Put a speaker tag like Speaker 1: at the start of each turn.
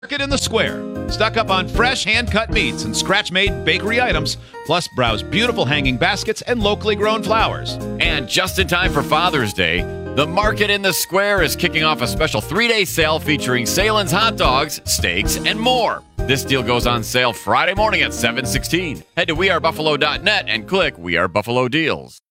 Speaker 1: Market in the Square. Stock up on fresh hand-cut meats and scratch-made bakery items, plus browse beautiful hanging baskets and locally grown flowers.
Speaker 2: And just in time for Father's Day, the Market in the Square is kicking off a special 3-day sale featuring Salen's hot dogs, steaks, and more. This deal goes on sale Friday morning at 7:16. Head to wearebuffalo.net and click We Are Buffalo Deals.